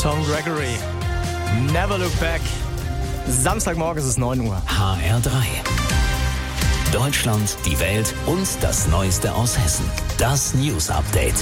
Tom Gregory. Never look back. Samstagmorgen ist es 9 Uhr. HR3. Deutschland, die Welt und das Neueste aus Hessen. Das News Update.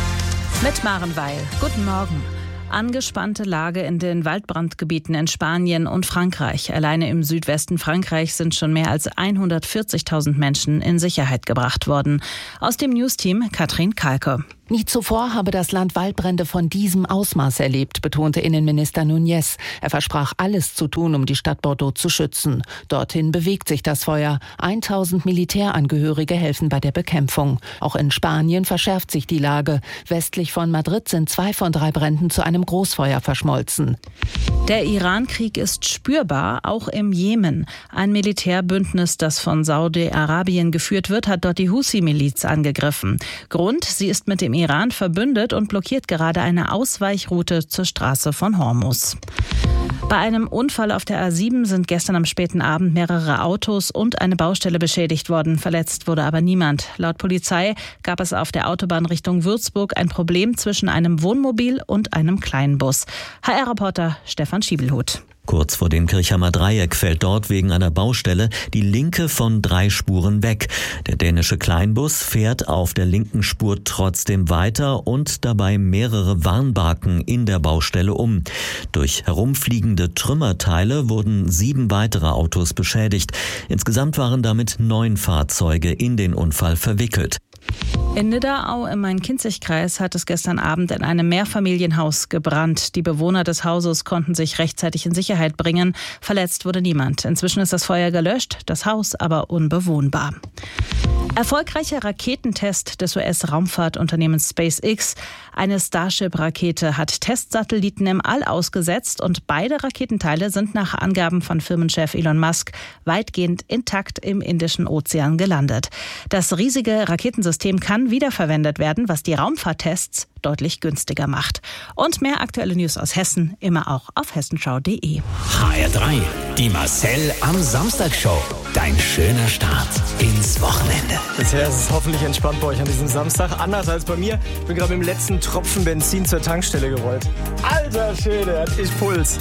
Mit Maren Weil. Guten Morgen. Angespannte Lage in den Waldbrandgebieten in Spanien und Frankreich. Alleine im Südwesten Frankreichs sind schon mehr als 140.000 Menschen in Sicherheit gebracht worden. Aus dem Newsteam Katrin Kalke. Nie zuvor habe das Land Waldbrände von diesem Ausmaß erlebt, betonte Innenminister Núñez. Er versprach, alles zu tun, um die Stadt Bordeaux zu schützen. Dorthin bewegt sich das Feuer. 1000 Militärangehörige helfen bei der Bekämpfung. Auch in Spanien verschärft sich die Lage. Westlich von Madrid sind 2 von 3 Bränden zu einem Großfeuer verschmolzen. Der Iran-Krieg ist spürbar, auch im Jemen. Ein Militärbündnis, das von Saudi-Arabien geführt wird, hat dort die Husi-Miliz angegriffen. Grund, sie ist mit dem Iran verbündet und blockiert gerade eine Ausweichroute zur Straße von Hormuz. Bei einem Unfall auf der A7 sind gestern am späten Abend mehrere Autos und eine Baustelle beschädigt worden. Verletzt wurde aber niemand. Laut Polizei gab es auf der Autobahn Richtung Würzburg ein Problem zwischen einem Wohnmobil und einem Kleinbus. HR-Reporter Stefan Schiebelhut. Kurz vor dem Kirchheimer Dreieck fällt dort wegen einer Baustelle die linke von 3 Spuren weg. Der dänische Kleinbus fährt auf der linken Spur trotzdem weiter und dabei mehrere Warnbarken in der Baustelle um. Durch herumfliegende Trümmerteile wurden 7 weitere Autos beschädigt. Insgesamt waren damit 9 Fahrzeuge in den Unfall verwickelt. In Nidderau im Main-Kinzig-Kreis hat es gestern Abend in einem Mehrfamilienhaus gebrannt. Die Bewohner des Hauses konnten sich rechtzeitig in Sicherheit bringen. Verletzt wurde niemand. Inzwischen ist das Feuer gelöscht, das Haus aber unbewohnbar. Erfolgreicher Raketentest des US-Raumfahrtunternehmens SpaceX. Eine Starship-Rakete hat Testsatelliten im All ausgesetzt und beide Raketenteile sind nach Angaben von Firmenchef Elon Musk weitgehend intakt im Indischen Ozean gelandet. Das riesige Raketensystem kann wiederverwendet werden, was die Raumfahrttests deutlich günstiger macht. Und mehr aktuelle News aus Hessen immer auch auf hessenschau.de. HR3. Die Marcel am Samstag-Show. Dein schöner Start ins Wochenende. Bisher ist es hoffentlich entspannt bei euch an diesem Samstag. Anders als bei mir. Ich bin gerade mit dem letzten Tropfen Benzin zur Tankstelle gerollt. Alter Schwede, hat ich Puls.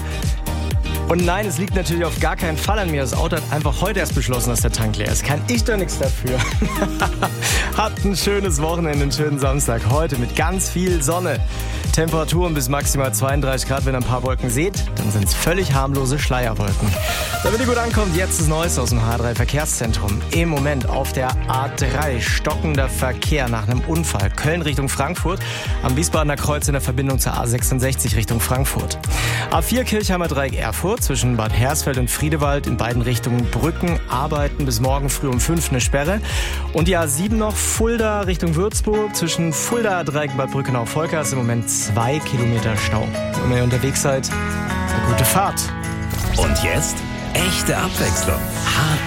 Und nein, es liegt natürlich auf gar keinen Fall an mir. Das Auto hat einfach heute erst beschlossen, dass der Tank leer ist. Kann ich doch nichts dafür. Habt ein schönes Wochenende, einen schönen Samstag. Heute mit ganz viel Sonne. Temperaturen bis maximal 32 Grad. Wenn ihr ein paar Wolken seht, dann sind es völlig harmlose Schleierwolken. Damit ihr gut ankommt, jetzt das Neueste aus dem H3 Verkehrszentrum. Im Moment auf der A3 stockender Verkehr nach einem Unfall. Köln Richtung Frankfurt. Am Wiesbadener Kreuz in der Verbindung zur A66 Richtung Frankfurt. A4 Kirchheimer Dreieck Erfurt zwischen Bad Hersfeld und Friedewald in beiden Richtungen Brücken arbeiten bis morgen früh um 5 eine Sperre. Und die A7 noch Fulda Richtung Würzburg zwischen Fulda Dreieck und Bad Brückenau-Volker ist im Moment 2 Kilometer Stau. Wenn ihr unterwegs seid, eine gute Fahrt. Und jetzt echte Abwechslung.